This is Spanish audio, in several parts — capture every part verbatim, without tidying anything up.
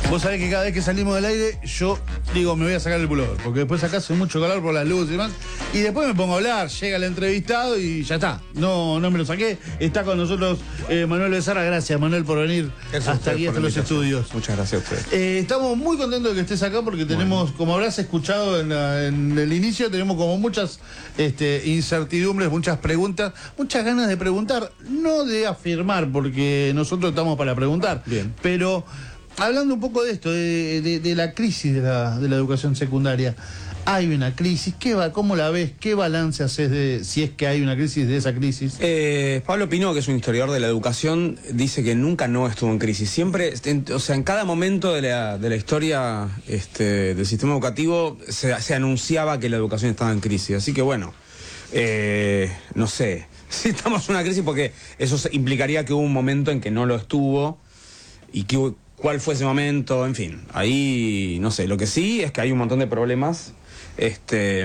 Vos sabés que cada vez que salimos del aire, yo digo, me voy a sacar el pullover, porque después acá hace mucho calor por las luces y demás. Y después me pongo a hablar, llega el entrevistado y ya está. No, no me lo saqué. Está con nosotros eh, Manuel Becerra. Gracias, Manuel, por venir Gracias hasta aquí, hasta los estudios. Muchas gracias a ustedes. Eh, estamos muy contentos de que estés acá porque tenemos, bueno, como habrás escuchado en, la, en el inicio, tenemos como muchas este, incertidumbres, muchas preguntas, muchas ganas de preguntar, no de afirmar, porque nosotros estamos para preguntar. Bien. Pero hablando un poco de esto, de, de, de la crisis de la, de la educación secundaria. Hay una crisis, ¿qué va, cómo la ves? ¿Qué balance haces de si es que hay una crisis de esa crisis? Eh, Pablo Pinó, que es un historiador de la educación, dice que nunca no estuvo en crisis. Siempre, en, o sea, en cada momento de la, de la historia este, del sistema educativo se, se anunciaba que la educación estaba en crisis. Así que bueno, eh, no sé, si estamos en una crisis porque eso implicaría que hubo un momento en que no lo estuvo y que hubo, cuál fue ese momento, en fin. Ahí, no sé, lo que sí es que hay un montón de problemas Este,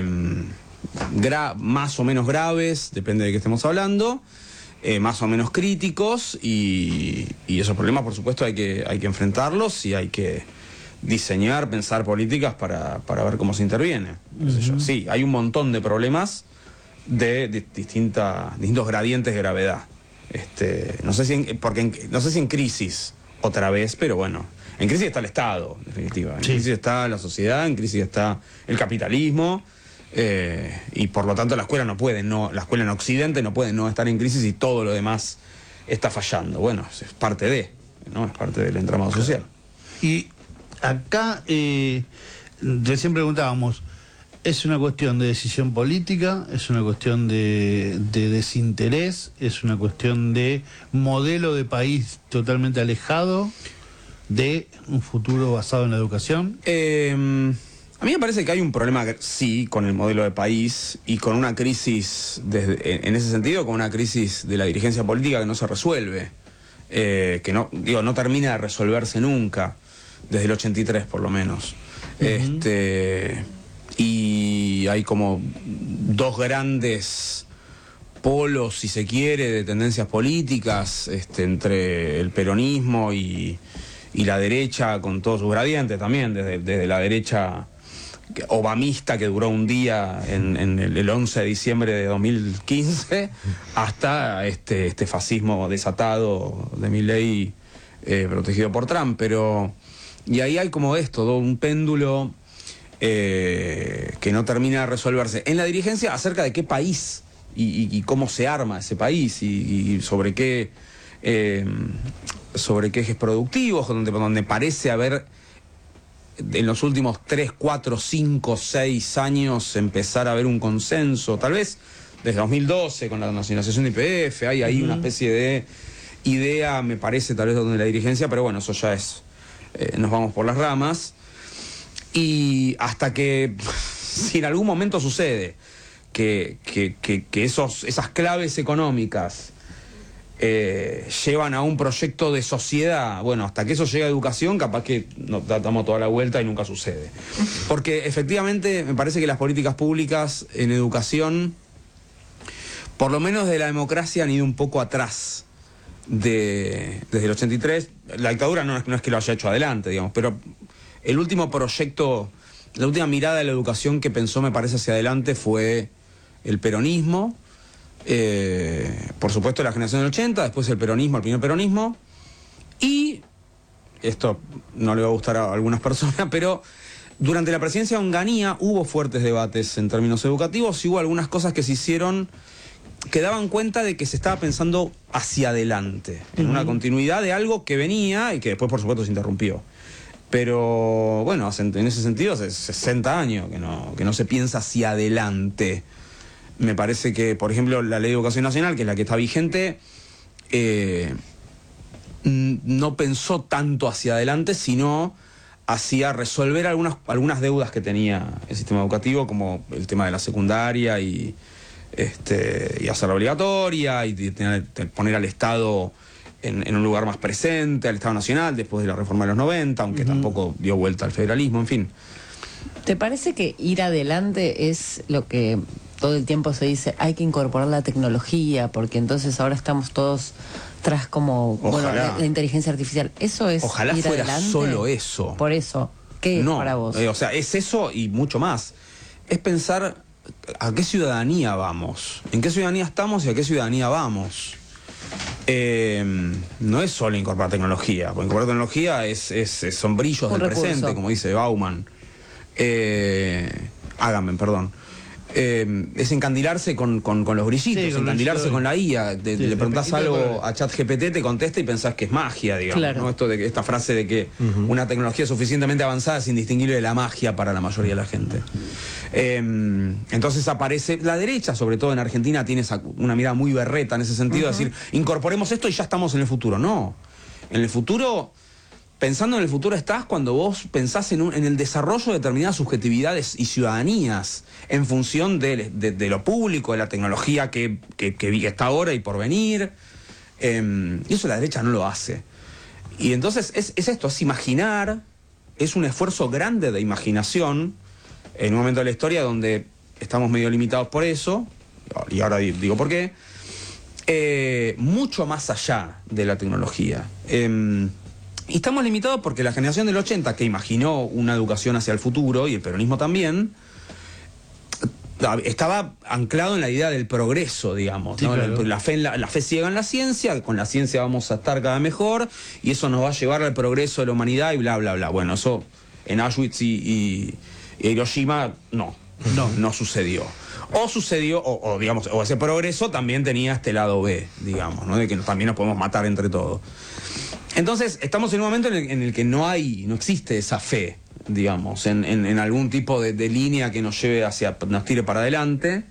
gra más o menos graves, depende de qué estemos hablando, eh, más o menos críticos, y, y esos problemas, por supuesto, hay que, hay que enfrentarlos y hay que diseñar, pensar políticas para, para ver cómo se interviene. Uh-huh. ¿Qué sé yo? Sí, hay un montón de problemas de, de distinta, distintos gradientes de gravedad. Este, no sé si en, porque en, no sé si en crisis otra vez, pero bueno. En crisis está el Estado, en definitiva. En sí. crisis está la sociedad, en crisis está el capitalismo, eh, y por lo tanto la escuela no puede, no, la escuela en Occidente no puede no estar en crisis y todo lo demás está fallando. Bueno, es parte de, ¿no? Es parte del entramado social. Y acá eh, recién preguntábamos, ¿es una cuestión de decisión política? ¿Es una cuestión de, de desinterés? ¿Es una cuestión de modelo de país totalmente alejado de un futuro basado en la educación? Eh, a mí me parece que hay un problema, sí, con el modelo de país y con una crisis, desde, en ese sentido, con una crisis de la dirigencia política que no se resuelve, eh, que no, digo, no termina de resolverse nunca, desde el ochenta y tres por lo menos. Uh-huh. Este, y hay como dos grandes polos, si se quiere, de tendencias políticas, este, entre el peronismo y... y la derecha con todos sus gradientes también, desde, desde la derecha obamista que duró un día en, en el, el once de diciembre de dos mil quince, hasta este, este fascismo desatado de Milei, eh, protegido por Trump. Pero, y ahí hay como esto, un péndulo eh, que no termina de resolverse en la dirigencia acerca de qué país y, y, y cómo se arma ese país y, y sobre qué... Eh, sobre qué ejes productivos, donde, donde parece haber en los últimos tres, cuatro, cinco, seis años empezar a haber un consenso, tal vez desde dos mil doce con la nacionalización de I P F, hay ahí uh-huh. una especie de idea, me parece, tal vez donde la dirigencia, pero bueno, eso ya es, eh, nos vamos por las ramas, y hasta que, si en algún momento sucede que, que, que, que esos, esas claves económicas Eh, llevan a un proyecto de sociedad, bueno, hasta que eso llega a educación, capaz que nos damos toda la vuelta y nunca sucede. Porque efectivamente me parece que las políticas públicas en educación, por lo menos de la democracia, han ido un poco atrás de, desde el ochenta y tres. La dictadura no es, no es que lo haya hecho adelante, digamos, pero el último proyecto, la última mirada de la educación que pensó, me parece, hacia adelante fue el peronismo. Eh, por supuesto la generación del ochenta, después el peronismo, el primer peronismo, y esto no le va a gustar a algunas personas, pero durante la presidencia de Onganía hubo fuertes debates en términos educativos y hubo algunas cosas que se hicieron que daban cuenta de que se estaba pensando hacia adelante, en uh-huh. una continuidad de algo que venía y que después por supuesto se interrumpió. Pero bueno, en ese sentido hace sesenta años que no, que no se piensa hacia adelante. Me parece que, por ejemplo, la Ley de Educación Nacional, que es la que está vigente, eh, no pensó tanto hacia adelante, sino hacia resolver algunas, algunas deudas que tenía el sistema educativo, como el tema de la secundaria y, este, y hacerla obligatoria, y tener, poner al Estado en, en un lugar más presente, al Estado Nacional, después de la reforma de los noventa, aunque uh-huh. tampoco dio vuelta al federalismo, en fin. ¿Te parece que ir adelante es lo que todo el tiempo se dice, hay que incorporar la tecnología, porque entonces ahora estamos todos tras como bueno, Ojalá. la, la inteligencia artificial. Eso es Ojalá ir fuera adelante. solo eso. Por eso, ¿qué es No, para vos? eh, o sea, es eso y mucho más. Es pensar a qué ciudadanía vamos, en qué ciudadanía estamos y a qué ciudadanía vamos. Eh, no es solo incorporar tecnología, porque incorporar tecnología es, es, es son brillos Un del recurso. presente, como dice Bauman. Eh, Agamben, perdón. Eh, es encandilarse con, con, con los brillitos, Sí, con encandilarse los con la I A. De, sí, le preguntás de algo pequeñito, a ChatGPT, te contesta y pensás que es magia, digamos. Claro. ¿no? Esto de que, esta frase de que Ujú. una tecnología suficientemente avanzada es indistinguible de la magia para la mayoría de la gente. Eh, entonces aparece, la derecha, sobre todo en Argentina, tiene esa, una mirada muy berreta en ese sentido, de decir, incorporemos esto y ya estamos en el futuro. No, en el futuro... Pensando en el futuro estás cuando vos pensás en, un, en el desarrollo de determinadas subjetividades y ciudadanías en función de, de, de lo público, de la tecnología que, que, que está ahora y por venir. Eh, y eso la derecha no lo hace. Y entonces es, es esto, es imaginar, es un esfuerzo grande de imaginación en un momento de la historia donde estamos medio limitados por eso, y ahora digo por qué, eh, mucho más allá de la tecnología. Eh, Y estamos limitados porque la generación del ochenta, que imaginó una educación hacia el futuro, y el peronismo también, estaba anclado en la idea del progreso, digamos. Sí, ¿no? claro. la, la, fe en la, la fe ciega en la ciencia, con la ciencia vamos a estar cada vez mejor, y eso nos va a llevar al progreso de la humanidad y bla, bla, bla. Bueno, eso en Auschwitz y, y, y Hiroshima no, No. no sucedió. O sucedió, o, o digamos, o ese progreso también tenía este lado B, digamos, ¿no? De que también nos podemos matar entre todos. Entonces, estamos en un momento en el, en el que no hay, no existe esa fe, digamos, en, en, en algún tipo de, de línea que nos lleve hacia, nos tire para adelante.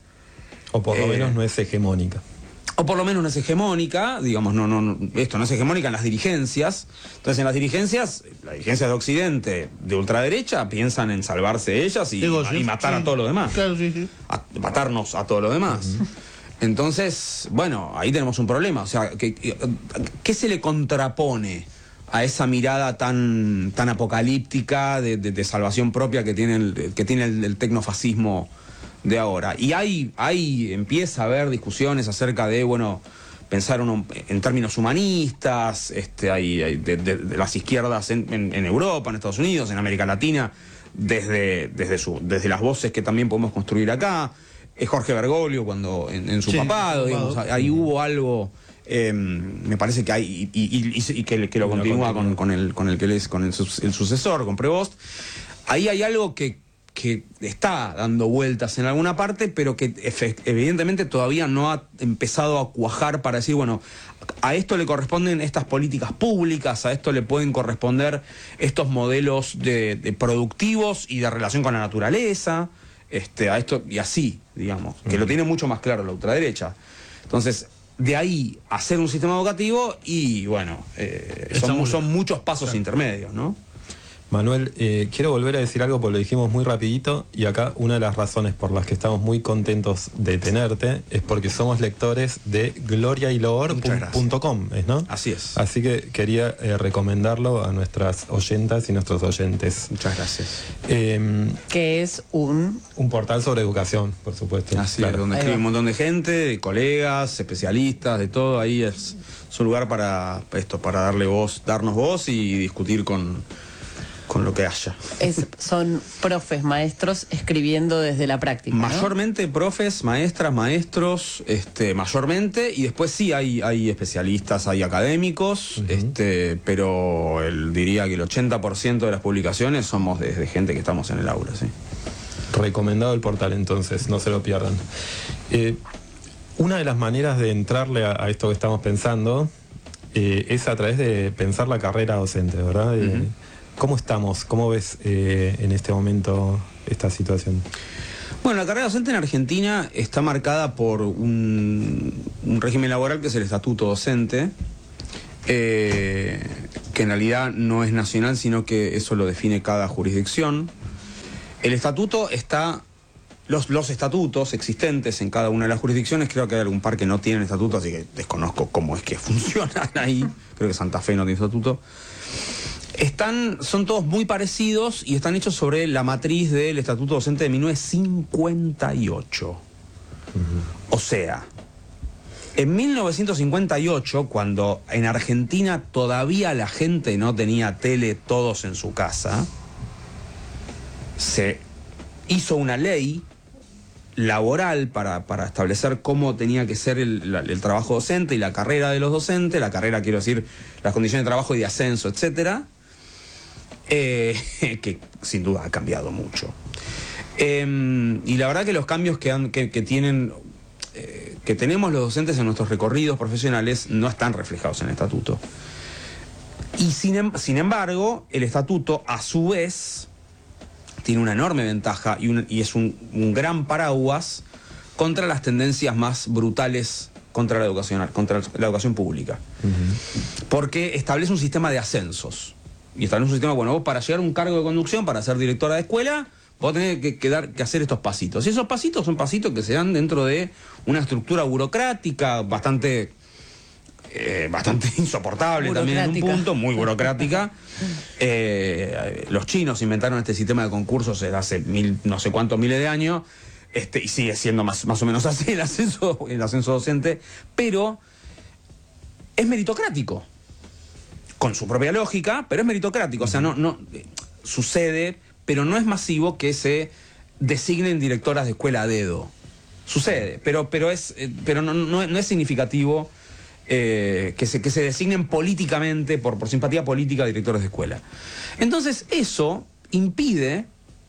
O por lo Eh, menos no es hegemónica. O por lo menos no es hegemónica, digamos, no, no, no, esto no es hegemónica en las dirigencias. Entonces, en las dirigencias, las dirigencias de Occidente, de ultraderecha, piensan en salvarse ellas y, Digo, sí, y matar sí. a todos los demás. Claro, sí, sí. A, matarnos a todos los demás. Entonces, bueno, ahí tenemos un problema. O sea, ¿qué, qué se le contrapone a esa mirada tan, tan apocalíptica de, de, de salvación propia que tiene el, que tiene el, el tecnofascismo de ahora? Y hay, hay, empieza a haber discusiones acerca de, bueno, pensar uno en términos humanistas, este, hay, hay de, de, de las izquierdas en, en, en Europa, en Estados Unidos, en América Latina, desde, desde, su, desde las voces que también podemos construir acá. Es Jorge Bergoglio cuando en, en su Sí, papado, digamos, papado. ahí hubo algo, eh, me parece que hay, y, y, y, y que, que lo Lo continúa continúa. con, con el con el que él es, con el, sus- el sucesor, con Prevost. Ahí hay algo que, que está dando vueltas en alguna parte, pero que efe- evidentemente todavía no ha empezado a cuajar para decir, bueno, a esto le corresponden estas políticas públicas, a esto le pueden corresponder estos modelos de, de productivos y de relación con la naturaleza. Este, a esto y así, digamos, que lo tiene mucho más claro la ultraderecha. Entonces, de ahí hacer un sistema educativo y, bueno, eh, Está son, muy son bien. muchos pasos intermedios, ¿no? Manuel, eh, quiero volver a decir algo porque lo dijimos muy rapidito y acá una de las razones por las que estamos muy contentos de tenerte es porque somos lectores de gloria y loor punto com, ¿no? Así es. Así que quería eh, recomendarlo a nuestras oyentas y nuestros oyentes. Muchas gracias. Eh, Que es un... un portal sobre educación, por supuesto. Así Claro. es, donde Ahí escribe va. un montón de gente, de colegas, especialistas, de todo. Ahí es, es un lugar para esto, para darle voz, darnos voz y discutir con, con lo que haya. Es, son profes, maestros escribiendo desde la práctica, ¿no? Mayormente profes, maestras, maestros, este, mayormente, y después sí hay, hay especialistas, hay académicos, Ujú. este, pero el, diría que el ochenta por ciento de las publicaciones somos de, de gente que estamos en el aula, sí. Recomendado el portal, entonces, no se lo pierdan. Eh, una de las maneras de entrarle a, a esto que estamos pensando eh, es a través de pensar la carrera docente, ¿verdad? Eh, Ujú. ¿Cómo estamos? ¿Cómo ves eh, en este momento esta situación? Bueno, la carrera docente en Argentina está marcada por un, un régimen laboral que es el estatuto docente, eh, que en realidad no es nacional, sino que eso lo define cada jurisdicción. El estatuto está, los, los estatutos existentes en cada una de las jurisdicciones, creo que hay algún par que no tienen estatuto, así que desconozco cómo es que funcionan ahí, creo que Santa Fe no tiene estatuto. Están, son todos muy parecidos y están hechos sobre la matriz del Estatuto Docente de mil novecientos cincuenta y ocho. O sea, En mil novecientos cincuenta y ocho, cuando en Argentina todavía la gente no tenía tele todos en su casa, se hizo una ley laboral para, para establecer cómo tenía que ser el, el trabajo docente y la carrera de los docentes, la carrera, quiero decir, las condiciones de trabajo y de ascenso, etcétera, eh, que sin duda ha cambiado mucho. Eh, y la verdad que los cambios que, han, que, que tienen... Eh, que tenemos los docentes en nuestros recorridos profesionales no están reflejados en el estatuto. Y sin, sin embargo, el estatuto, a su vez, tiene una enorme ventaja y, un, y es un, un gran paraguas contra las tendencias más brutales contra la educación, contra la educación pública. Uh-huh. Porque establece un sistema de ascensos. Y establece un sistema, bueno, vos para llegar a un cargo de conducción, para ser directora de escuela, vos tenés que, que, dar, que hacer estos pasitos. Y esos pasitos son pasitos que se dan dentro de una estructura burocrática bastante, eh, bastante insoportable también en un punto, muy burocrática. Eh, los chinos inventaron este sistema de concursos hace mil, no sé cuántos miles de años, este, y sigue siendo más, más o menos así el ascenso, el ascenso docente, pero es meritocrático, con su propia lógica, pero es meritocrático. O sea, no, no sucede... pero no es masivo que se designen directoras de escuela a dedo. Sucede, pero, pero, es, pero no, no, no es significativo eh, que, se, que se designen políticamente, por, por simpatía política, directores de escuela. Entonces, eso impide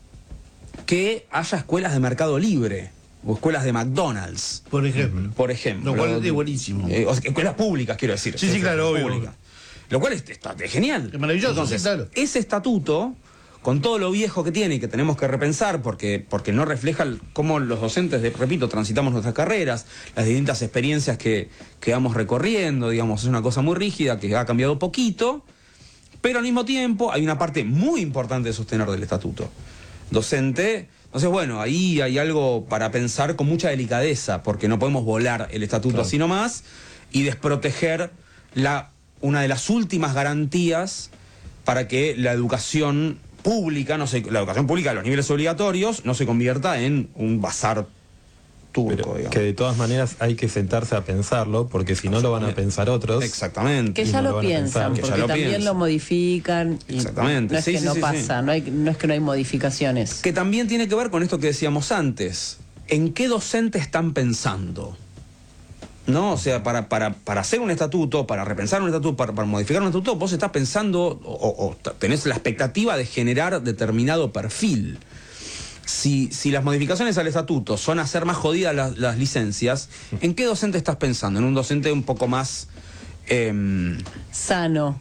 que haya escuelas de mercado libre o escuelas de McDonald's. Por ejemplo. Por ejemplo. Lo cual es buenísimo. Eh, o sea, escuelas públicas, quiero decir. Sí, sí, claro, obvio. Públicas. Lo cual es, es, es genial. Es maravilloso. Entonces, sí, claro. ese estatuto, con todo lo viejo que tiene y que tenemos que repensar porque, porque no refleja el, cómo los docentes, de, repito, transitamos nuestras carreras, las distintas experiencias que, que vamos recorriendo, digamos, es una cosa muy rígida que ha cambiado poquito, pero al mismo tiempo hay una parte muy importante de sostener del estatuto docente. Entonces, bueno, ahí hay algo para pensar con mucha delicadeza, porque no podemos volar el estatuto claro. así nomás y desproteger la, una de las últimas garantías para que la educación pública, no se, la educación pública de los niveles obligatorios no se convierta en un bazar turco, pero digamos. Que de todas maneras hay que sentarse a pensarlo, porque si no lo van a pensar otros. Exactamente. Que ya no lo, lo piensan, que porque lo también piensan. lo modifican. Y Exactamente. No es sí, que sí, no sí, pasa, sí. No, hay, no es que no hay modificaciones. Que también tiene que ver con esto que decíamos antes. ¿En qué docente están pensando? ¿No? O sea, para, para, para hacer un estatuto, para repensar un estatuto, para, para modificar un estatuto, vos estás pensando o, o tenés la expectativa de generar determinado perfil. Si, si las modificaciones al estatuto son hacer más jodidas las, las licencias, ¿en qué docente estás pensando? ¿En un docente un poco más... Eh, sano?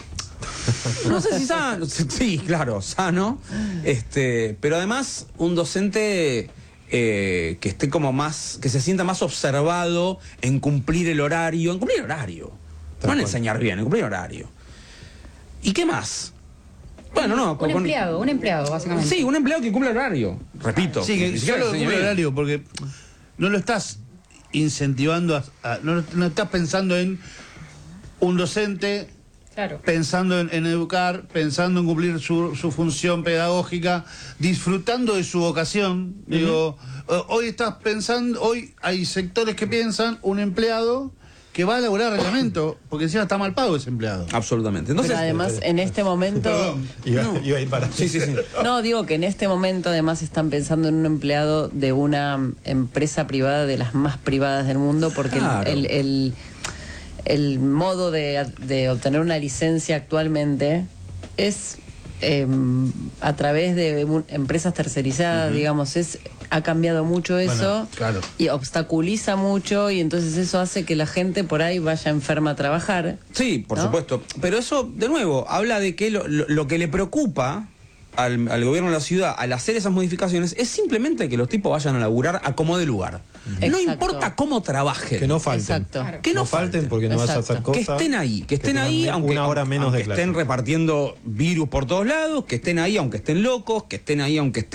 No sé si sano, sí, claro, sano, este, pero además un docente... Eh, que esté como más, que se sienta más observado en cumplir el horario, en cumplir el horario, no en enseñar bien, en cumplir el horario. ¿Y qué más? Bueno, no, un con, empleado, un empleado, básicamente. Sí, un empleado que cumple el horario, repito. Sí, que solo cumple el horario, porque no lo estás incentivando, a, a, no, no estás pensando en un docente... Claro. Pensando en, en educar, pensando en cumplir su, su función pedagógica, disfrutando de su vocación. Uh-huh. Digo, hoy estás pensando, hoy hay sectores que piensan un empleado que va a elaborar reglamento, porque encima está mal pago ese empleado. Absolutamente. Entonces, pero además, en este momento... Perdón. Iba, no. iba a ir para... Sí, sí, sí. No, digo que en este momento además están pensando en un empleado de una empresa privada, de las más privadas del mundo, porque claro. el... el, el El modo de, de obtener una licencia actualmente es eh, a través de un, empresas tercerizadas, uh-huh. digamos, es ha cambiado mucho eso, bueno, claro. y obstaculiza mucho, y entonces eso hace que la gente por ahí vaya enferma a trabajar. Sí, por ¿no? supuesto. Pero eso, de nuevo, habla de que lo, lo, lo que le preocupa al, al gobierno de la ciudad al hacer esas modificaciones es simplemente que los tipos vayan a laburar a como de lugar. Exacto. No importa cómo trabajen. Que no falten. Exacto. Claro. Que no, no falten porque no vaya a hacer Exacto. Que cosas. estén ahí, que que estén tengan ahí, aunque, una hora menos aunque de clase. estén repartiendo virus por todos lados, que estén ahí aunque estén locos, que estén ahí aunque estén